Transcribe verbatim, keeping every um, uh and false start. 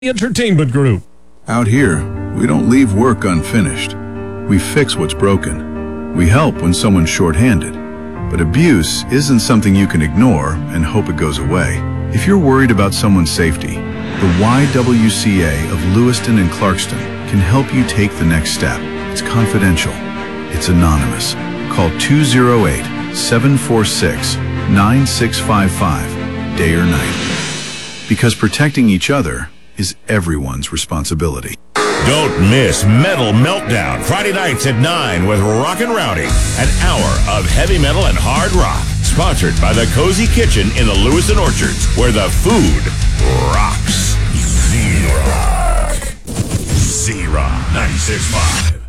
Entertainment Group. Out here, we don't leave work unfinished. We fix what's broken. We help when someone's short-handed. But abuse isn't something you can ignore and hope it goes away. If you're worried about someone's safety, the Y W C A of Lewiston and Clarkston can help you take the next step. It's confidential. It's anonymous. Call two oh eight, seven four six, nine six five five, day or night. Because protecting each other is everyone's responsibility. Don't miss Metal Meltdown, Friday nights at nine with Rockin' Rowdy. An hour of heavy metal and hard rock. Sponsored by the Cozy Kitchen in the Lewiston Orchards, where the food rocks. Z-Rock. Z-Rock ninety-six point five.